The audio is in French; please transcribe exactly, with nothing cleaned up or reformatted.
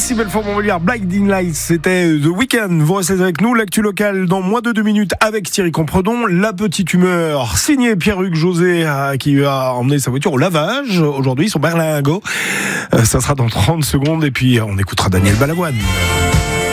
Ici Belfort Montbéliard, Blinding Lights, c'était The Weeknd. Vous restez avec nous, l'actu locale dans moins de deux minutes avec Thierry Compredon. La petite humeur, signé Pierre-Hugues José euh, qui a emmené sa voiture au lavage. Aujourd'hui, son berlingot. Euh, ça sera dans trente secondes et puis on écoutera Daniel Balavoine.